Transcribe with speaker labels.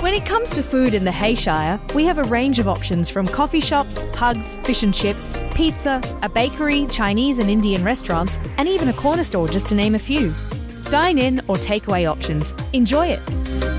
Speaker 1: When it comes to food in the Hayshire, we have a range of options from coffee shops, hugs, fish and chips, pizza, a bakery, Chinese and Indian restaurants, and even a corner store, just to name a few. Dine in or takeaway options. Enjoy it.